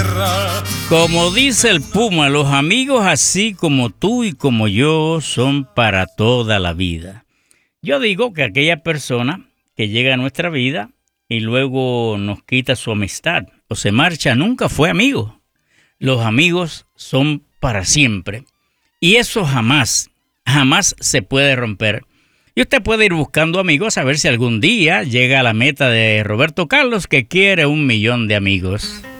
tierra. Como dice el Puma, los amigos así como tú y como yo son para toda la vida. Yo digo que aquella persona que llega a nuestra vida y luego nos quita su amistad o se marcha nunca fue amigo. Los amigos son para siempre y eso jamás se puede romper. Y usted puede ir buscando amigos a ver si algún día llega a la meta de Roberto Carlos, que quiere 1 millón de amigos.